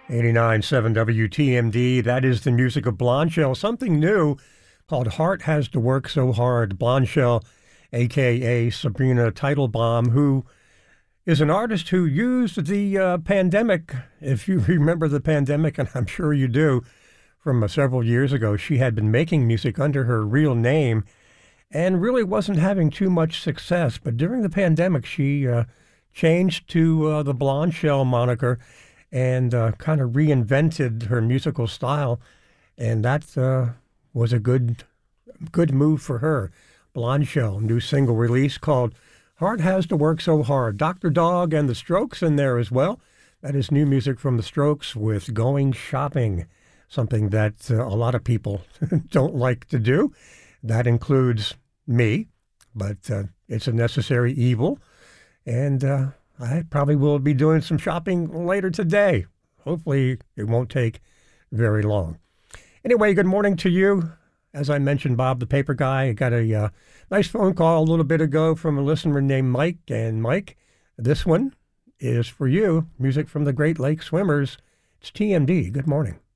89.7 WTMD. That is the music of Blondshell. Something new called Heart Has to Work So Hard. Blondshell, a.k.a. Sabrina Teitelbaum, who is an artist who used the pandemic. If you remember the pandemic, and I'm sure you do, from several years ago, she had been making music under her real name and really wasn't having too much success. But during the pandemic, she changed to the Blondshell moniker and kind of reinvented her musical style, and that was a good move for her. Blondshell, new single release called Heart Has to Work So Hard. Dr. Dog and the Strokes in there as well. That is new music from the Strokes with Going Shopping, something that a lot of people don't like to do. That includes me, but it's a necessary evil, and I probably will be doing some shopping later today. Hopefully it won't take very long. Anyway, good morning to you. As I mentioned, Bob the Paper Guy, I got a nice phone call a little bit ago from a listener named Mike. And Mike, this one is for you. Music from the Great Lake Swimmers. It's TMD. Good morning.